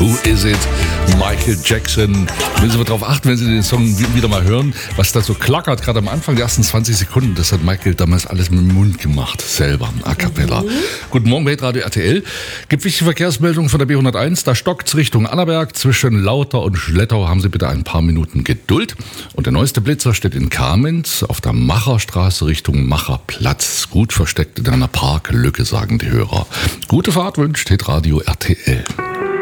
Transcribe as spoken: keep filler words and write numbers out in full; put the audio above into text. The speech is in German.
Who Is It? Michael Jackson. Müssen wir darauf achten, wenn Sie den Song wieder mal hören, was da so klackert, gerade am Anfang, die ersten zwanzig Sekunden, das hat Michael damals alles mit dem Mund gemacht, selber, a cappella. Mhm. Guten Morgen, Weltradio R T L. Gibt wichtige Verkehrsmeldungen von der B hunderteins, da stockt's Richtung Annaberg, zwischen Lauter und Schlettau haben Sie bitte ein paar Minuten Geduld. Und der neueste Blitzer steht in Kamenz auf der Macherstraße Richtung Macherplatz, gut versteckt in einer Parklücke, sagen die Hörer. Gute Fahrt wünscht Hitradio R T L.